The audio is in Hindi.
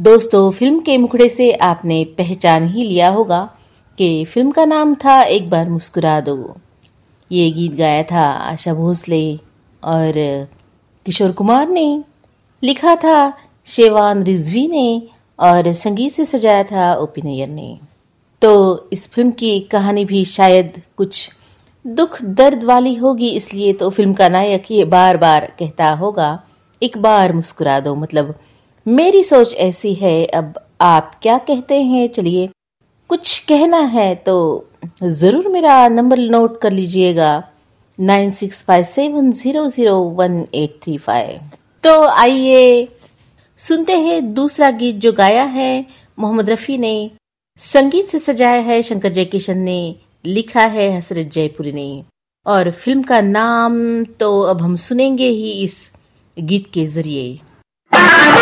दोस्तों, फिल्म के मुखड़े से आपने पहचान ही लिया होगा कि फिल्म का नाम था एक बार मुस्कुरा दो। ये गीत गाया था आशा भोसले और किशोर कुमार ने, लिखा था शेवान रिजवी ने और संगीत से सजाया था ओपी नैयर ने। तो इस फिल्म की कहानी भी शायद कुछ दुख दर्द वाली होगी, इसलिए तो फिल्म का नायक ये बार बार कहता होगा एक बार मुस्कुरा दो। मतलब मेरी सोच ऐसी है, अब आप क्या कहते हैं? चलिए, कुछ कहना है तो जरूर मेरा नंबर नोट कर लीजिएगा 9657001835। तो आइए सुनते हैं दूसरा गीत जो गाया है मोहम्मद रफी ने, संगीत से सजाया है शंकर जयकिशन ने, लिखा है हसरत जयपुरी ने, और फिल्म का नाम तो अब हम सुनेंगे ही इस गीत के जरिए।